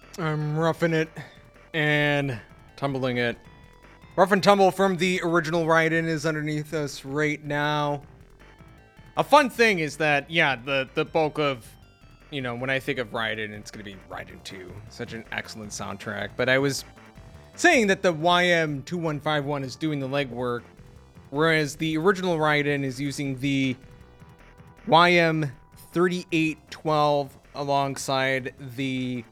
I'm roughing it and tumbling it. Rough and Tumble from the original Raiden is underneath us right now. A fun thing is that, yeah, the bulk of, when I think of Raiden, it's going to be Raiden 2. Such an excellent soundtrack. But I was saying that the YM2151 is doing the legwork, whereas the original Raiden is using the YM3812 alongside the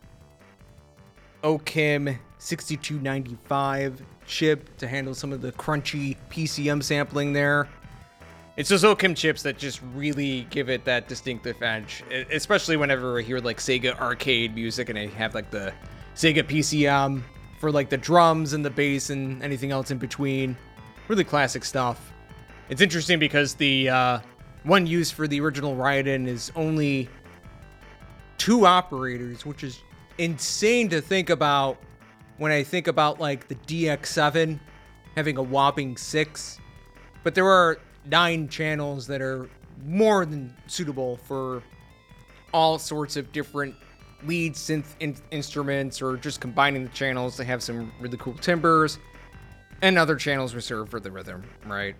OKIM 6295 chip to handle some of the crunchy PCM sampling there. It's those OKIM chips that just really give it that distinctive edge, especially whenever I hear like Sega arcade music and I have like the Sega PCM for like the drums and the bass and anything else in between. Really classic stuff. It's interesting because the one used for the original Raiden is only 2 operators, which is insane to think about when I think about like the DX7 having a whopping 6. But there are 9 channels that are more than suitable for all sorts of different lead synth instruments, or just combining the channels to have some really cool timbres, and other channels reserved for the rhythm, right?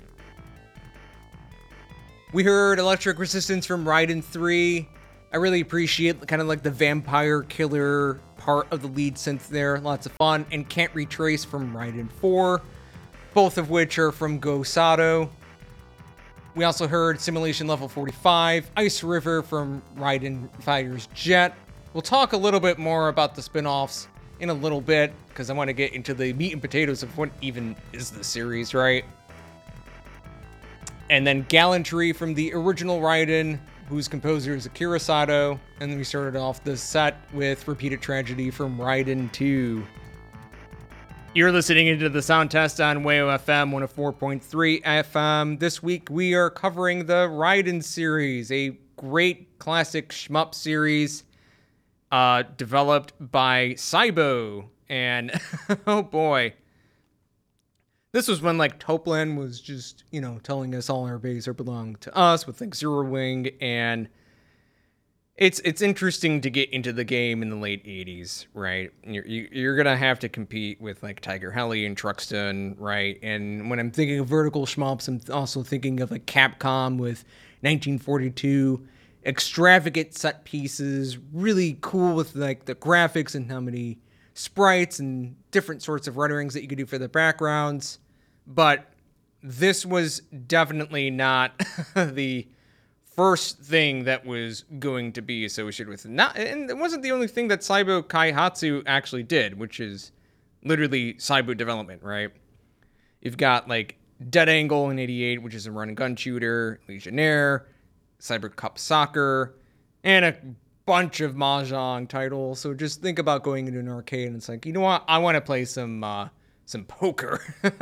We heard Electric Resistance from Raiden 3. I really appreciate kind of like the vampire killer part of the lead synth there. Lots of fun. And Can't Retrace from Raiden 4, both of which are from Go Sato. We also heard Simulation Level 45, Ice River from Raiden Fighters Jet. We'll talk a little bit more about the spin-offs in a little bit, because I want to get into the meat and potatoes of what even is the series, right? And then Gallantry from the original Raiden, whose composer is Akira Sato. And then we started off the set with Repeated Tragedy from Raiden 2. You're listening into the sound test on WAYO FM 104.3 FM. This week we are covering the Raiden series, a great classic shmup series developed by Saibo. And oh boy, this was when like Toplan was just, telling us all our bays are belong to us with like Zero Wing, and it's interesting to get into the game in the late 80s, right? You're gonna have to compete with like Tiger Heli and Truxton, right? And when I'm thinking of vertical shmups, I'm also thinking of like Capcom with 1942, extravagant set pieces, really cool with like the graphics and how many sprites and different sorts of renderings that you could do for the backgrounds. But this was definitely not the first thing that was going to be associated with it. And it wasn't the only thing that Saibo Kaihatsu actually did, which is literally Saibo development, right? You've got like Dead Angle in 88, which is a run and gun shooter, Legionnaire, Cyber Cup Soccer, and a bunch of Mahjong titles. So just think about going into an arcade and it's like, you know what? I want to play some poker.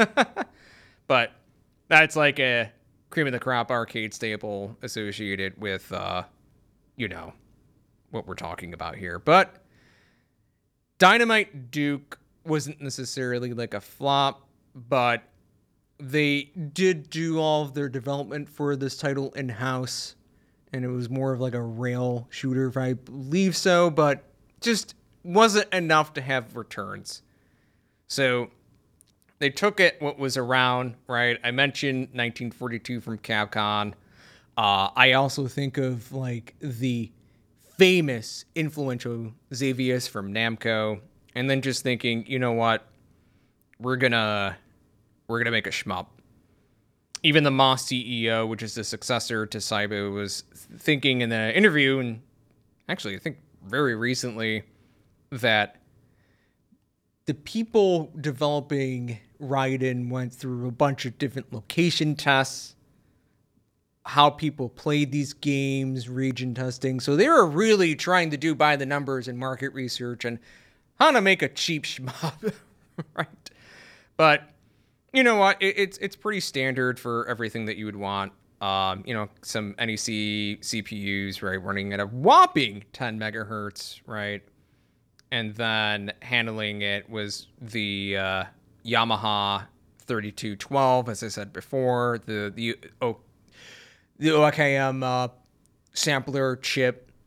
But that's like a cream of the crop arcade staple associated with, what we're talking about here. But Dynamite Duke wasn't necessarily like a flop, but they did do all of their development for this title in-house, and it was more of like a rail shooter, if I believe so, but just wasn't enough to have returns. So they took it what was around, right? I mentioned 1942 from Capcom. I also think of like the famous influential Xavius from Namco, and then just thinking, you know what? We're gonna make a shmup. Even the Moss CEO, which is the successor to Saibo, was thinking in the interview, and actually I think very recently, that the people developing Raiden went through a bunch of different location tests, how people played these games, region testing. So they were really trying to do by the numbers and market research and how to make a cheap shmup, right? But you know what? It's pretty standard for everything that you would want. Some NEC CPUs, right, running at a whopping 10 megahertz, right? And then handling it was the Yamaha 3212, as I said before, the OKM sampler chip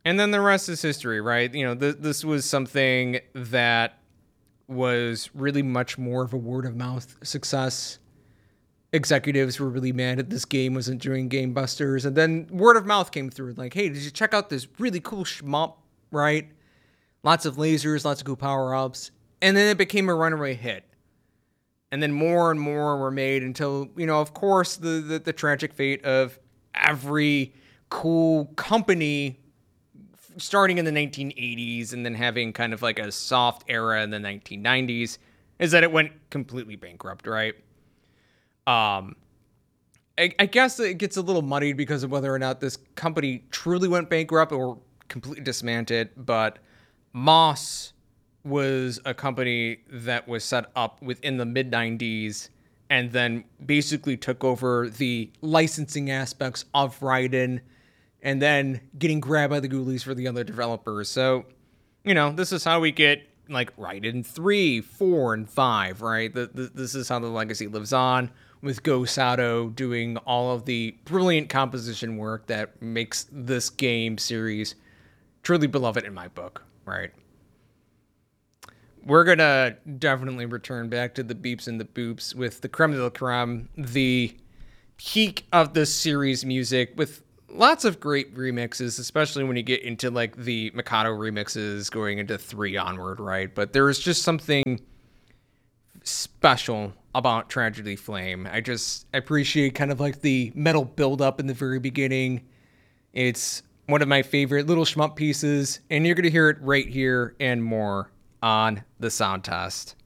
And then the rest is history, right? You know, this was something that was really much more of a word of mouth success. Executives were really mad at this game wasn't doing Game Busters, and then word of mouth came through like, hey, did you check out this really cool shmup, right? Lots of lasers, lots of cool power-ups, and then it became a runaway hit. And then more and more were made until, you know, of course, the tragic fate of every cool company starting in the 1980s and then having kind of like a soft era in the 1990s is that it went completely bankrupt, right? I guess it gets a little muddied because of whether or not this company truly went bankrupt or completely dismantled, but Moss was a company that was set up within the mid-90s and then basically took over the licensing aspects of Raiden and then getting grabbed by the Ghoulies for the other developers. So, you know, this is how we get, like, Raiden 3, 4, and 5, right? This is how the legacy lives on, with Go Sato doing all of the brilliant composition work that makes this game series truly beloved in my book, right? We're going to definitely return back to the beeps and the boops with the creme de la creme, the peak of this series music with lots of great remixes, especially when you get into like the Mikado remixes going into 3 onward, right? But there is just something special about Tragedy Flame. I appreciate kind of like the metal buildup in the very beginning. It's one of my favorite little shmup pieces, and you're going to hear it right here and more on the Sound Test.